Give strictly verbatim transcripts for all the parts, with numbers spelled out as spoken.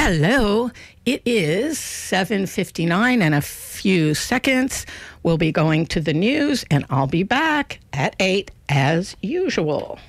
Hello, it is seven fifty-nine and a few seconds. We'll be going to the news and I'll be back at eight as usual.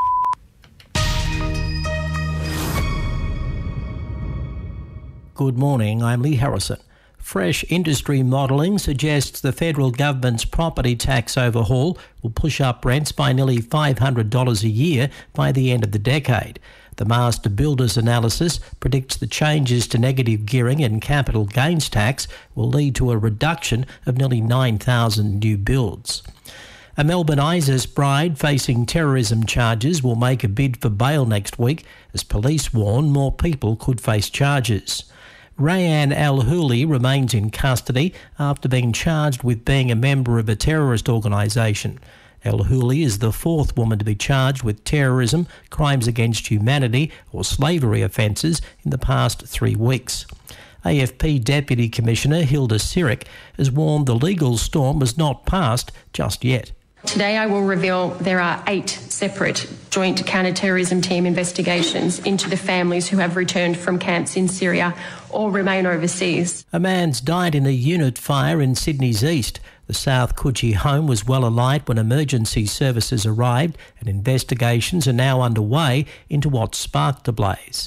Good morning, I'm Lee Harrison. Fresh industry modelling suggests the federal government's property tax overhaul will push up rents by nearly five hundred dollars a year by the end of the decade. The Master Builders analysis predicts the changes to negative gearing and capital gains tax will lead to a reduction of nearly nine thousand new builds. A Melbourne ISIS bride facing terrorism charges will make a bid for bail next week as police warn more people could face charges. Rayan Al-Huli remains in custody after being charged with being a member of a terrorist organisation. Al-Huli is the fourth woman to be charged with terrorism, crimes against humanity or slavery offences in the past three weeks. A F P Deputy Commissioner Hilda Siric has warned the legal storm has not passed just yet. Today I will reveal there are eight separate joint counter-terrorism team investigations into the families who have returned from camps in Syria or remain overseas. A man's died in a unit fire in Sydney's east. The South Coogee home was well alight when emergency services arrived and investigations are now underway into what sparked the blaze.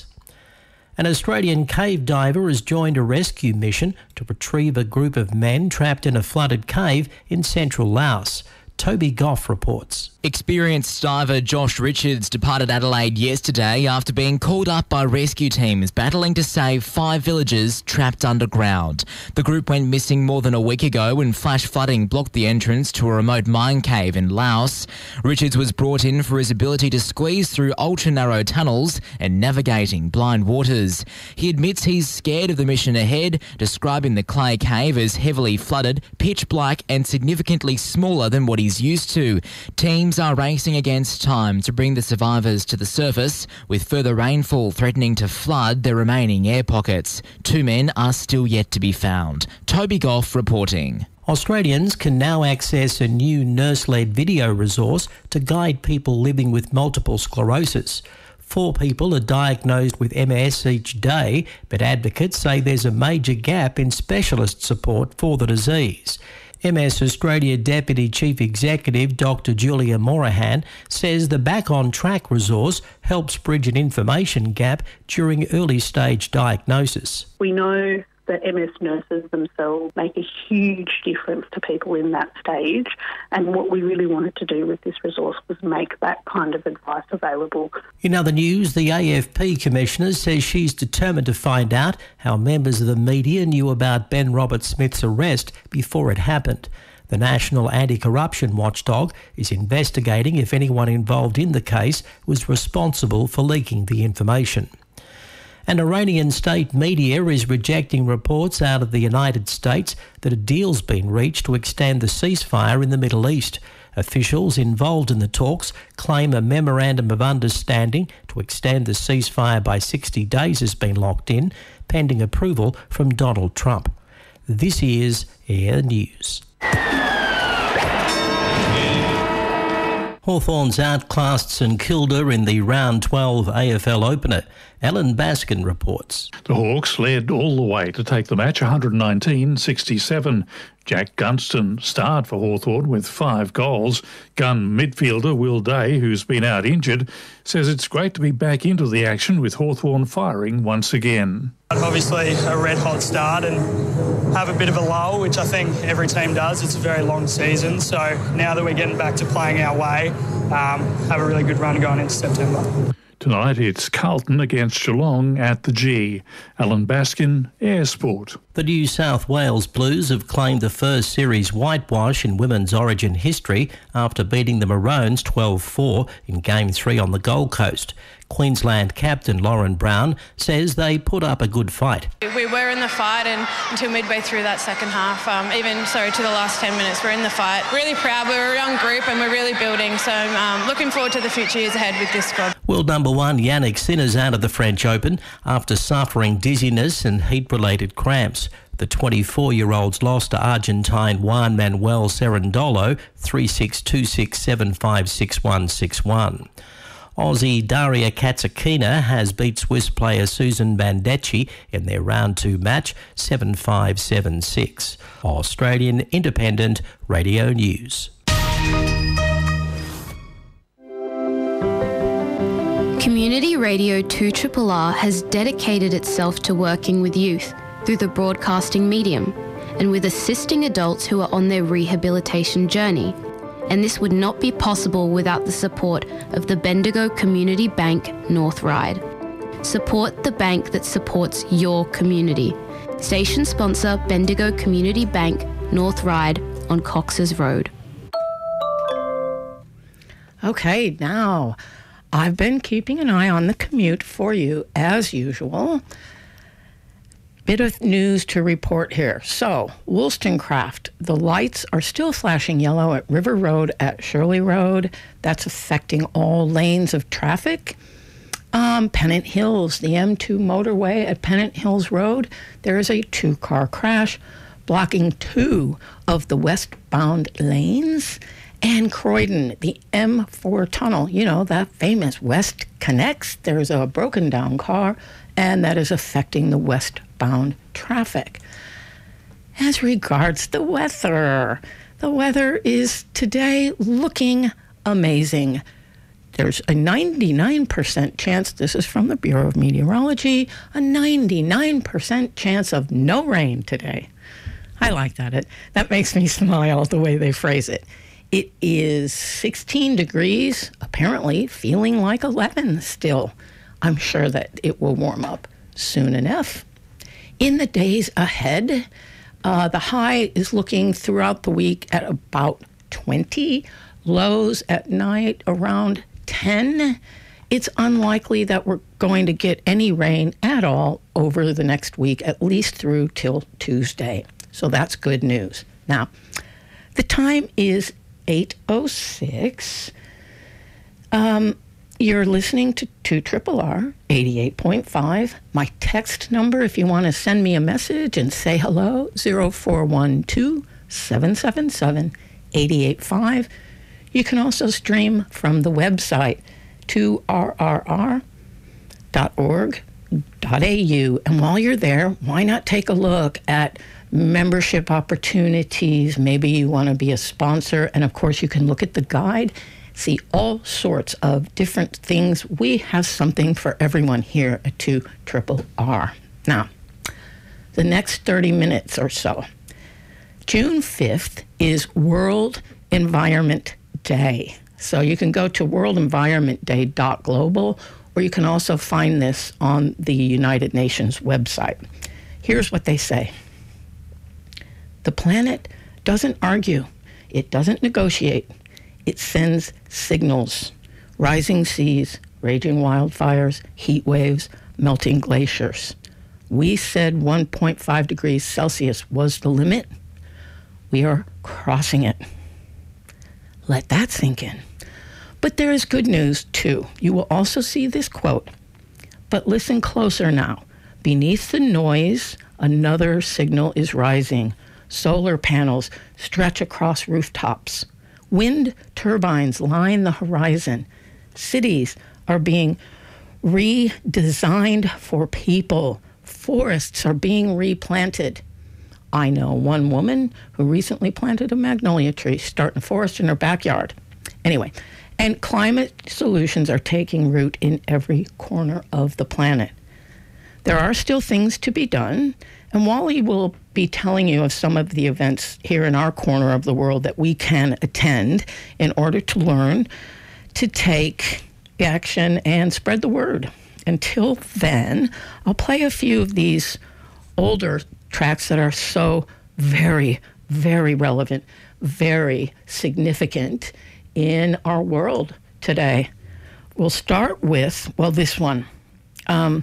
An Australian cave diver has joined a rescue mission to retrieve a group of men trapped in a flooded cave in central Laos. Toby Goff reports. Experienced diver Josh Richards departed Adelaide yesterday after being called up by rescue teams battling to save five villagers trapped underground. The group went missing more than a week ago when flash flooding blocked the entrance to a remote mine cave in Laos. Richards was brought in for his ability to squeeze through ultra-narrow tunnels and navigating blind waters. He admits he's scared of the mission ahead, describing the clay cave as heavily flooded, pitch black and significantly smaller than what he's used to. Teams are racing against time to bring the survivors to the surface, with further rainfall threatening to flood the remaining air pockets. Two men are still yet to be found. Toby Goff reporting. Australians can now access a new nurse-led video resource to guide people living with multiple sclerosis. Four people are diagnosed with M S each day, but advocates say there's a major gap in specialist support for the disease. M S Australia Deputy Chief Executive Doctor Julia Morahan says the Back on Track resource helps bridge an information gap during early stage diagnosis. We know that M S nurses themselves make a huge difference to people in that stage, and what we really wanted to do with this resource was make that kind of advice available. In other news, the A F P Commissioner says she's determined to find out how members of the media knew about Ben Roberts-Smith's arrest before it happened. The National Anti-Corruption Watchdog is investigating if anyone involved in the case was responsible for leaking the information. And Iranian state media is rejecting reports out of the United States that a deal's been reached to extend the ceasefire in the Middle East. Officials involved in the talks claim a memorandum of understanding to extend the ceasefire by sixty days has been locked in, pending approval from Donald Trump. This is Air News. Hawthorns outclassed St Kilda in the round twelve A F L opener. Alan Baskin reports. The Hawks led all the way to take the match one nineteen sixty-seven. Jack Gunston starred for Hawthorn with five goals. Gun midfielder Will Day, who's been out injured, says it's great to be back into the action with Hawthorn firing once again. Obviously a red hot start and have a bit of a lull, which I think every team does. It's a very long season, so now that we're getting back to playing our way, um, have a really good run going into September. Tonight it's Carlton against Geelong at the G. Alan Baskin, Air Sport. The New South Wales Blues have claimed the first series whitewash in women's Origin history after beating the Maroons twelve four in Game three on the Gold Coast. Queensland captain Lauren Brown says they put up a good fight. We were in the fight and until midway through that second half, um, even sorry to the last ten minutes, we're in the fight. Really proud, we're a young group and we're really building, so um, looking forward to the future years ahead with this squad. World number one Yannick Sinner's out of the French Open after suffering dizziness and heat-related cramps. The twenty-four-year-olds lost to Argentine Juan Manuel Cerundolo three six, two six, seven five, six one, six one. Aussie Daria Katsakina has beat Swiss player Susan Bandecchi in their round two match seven five, seven six. Australian Independent Radio News. Community Radio two R R R has dedicated itself to working with youth through the broadcasting medium and with assisting adults who are on their rehabilitation journey. And this would not be possible without the support of the Bendigo Community Bank North Ryde. Support the bank that supports your community. Station sponsor Bendigo Community Bank North Ryde on Cox's Road. Okay, now I've been keeping an eye on the commute for you as usual. Bit of news to report here. So, Wollstonecraft, the lights are still flashing yellow at River Road at Shirley Road. That's affecting all lanes of traffic. Um, Pennant Hills, the M two motorway at Pennant Hills Road, there is a two-car crash blocking two of the westbound lanes. And Croydon, the M four tunnel, you know, that famous West Connects, there's a broken down car, and that is affecting the westbound traffic. As regards the weather, the weather is today looking amazing. There's a ninety-nine percent chance, this is from the Bureau of Meteorology, a ninety-nine percent chance of no rain today. I like that. It, that makes me smile the way they phrase it. It is sixteen degrees, apparently feeling like eleven still. I'm sure that it will warm up soon enough. In the days ahead, uh, the high is looking throughout the week at about twenty, lows at night around ten. It's unlikely that we're going to get any rain at all over the next week, at least through till Tuesday. So that's good news. Now, the time is eight oh six. Um, you're listening to two R R R, eighty-eight point five. My text number, if you want to send me a message and say hello, zero four one two, seven seven seven, eight eight five. You can also stream from the website, two R R R dot org dot A U. And while you're there, why not take a look at membership opportunities? Maybe you want to be a sponsor. And of course, you can look at the guide, see all sorts of different things. We have something for everyone here at two R R R. Now, the next thirty minutes or so, June fifth is World Environment Day. So you can go to world environment day dot global, or you can also find this on the United Nations website. Here's what they say. The planet doesn't argue. It doesn't negotiate. It sends signals. Rising seas, raging wildfires, heat waves, melting glaciers. We said one point five degrees Celsius was the limit. We are crossing it. Let that sink in. But there is good news, too. You will also see this quote. But listen closer now. Beneath the noise, another signal is rising. Solar panels stretch across rooftops. Wind turbines line the horizon. Cities are being redesigned for people. Forests are being replanted. I know one woman who recently planted a magnolia tree, starting a forest in her backyard. Anyway, and climate solutions are taking root in every corner of the planet. There are still things to be done, and Wally will be telling you of some of the events here in our corner of the world that we can attend in order to learn to take action and spread the word. Until then, I'll play a few of these older tracks that are so very, very relevant, very significant in our world today. We'll start with, well, this one. Um,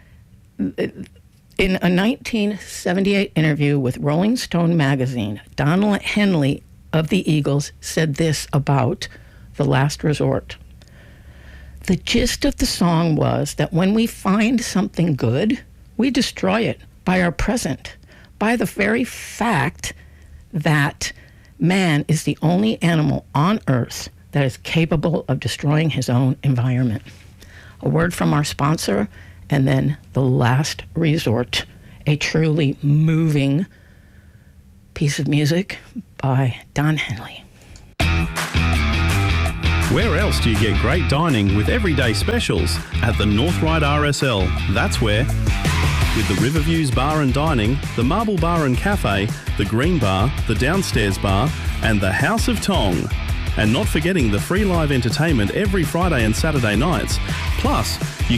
in a nineteen seventy-eight interview with Rolling Stone magazine, Donald Henley of the Eagles said this about The Last Resort. The gist of the song was that when we find something good, we destroy it by our present, by the very fact that man is the only animal on earth that is capable of destroying his own environment. A word from our sponsor, and then The Last Resort, a truly moving piece of music by Don Henley. Where else do you get great dining with everyday specials? At the North Ryde R S L, that's where. With the Riverviews Bar and Dining, the Marble Bar and Cafe, the Green Bar, the Downstairs Bar, and the House of Tong. And not forgetting the free live entertainment every Friday and Saturday nights. Plus, you